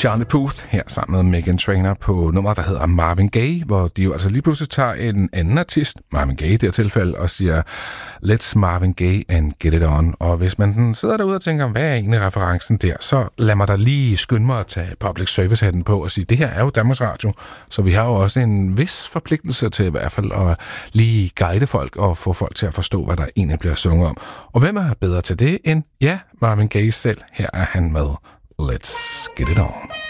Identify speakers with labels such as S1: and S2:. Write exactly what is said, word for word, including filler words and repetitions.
S1: Charlie Puth her sammen med Meghan Trainor på nummer, der hedder Marvin Gaye, hvor de jo altså lige pludselig tager en anden artist, Marvin Gaye i det her tilfælde, og siger, let's Marvin Gaye and get it on. Og hvis man sidder derude og tænker, hvad er egentlig referencen der, så lad mig da lige skynde mig at tage public service-hatten på og sige, det her er jo Danmarks Radio, så vi har jo også en vis forpligtelse til i hvert fald at lige guide folk og få folk til at forstå, hvad der egentlig bliver sunget om. Og hvem er bedre til det end, ja, Marvin Gaye selv? Her er han med Let's Get It On.